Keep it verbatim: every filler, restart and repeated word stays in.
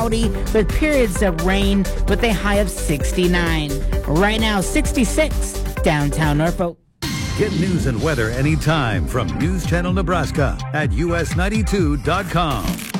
cloudy with periods of rain with a high of sixty-nine. Right now, sixty-six, downtown Norfolk. Get news and weather anytime from News Channel Nebraska at U S ninety-two dot com.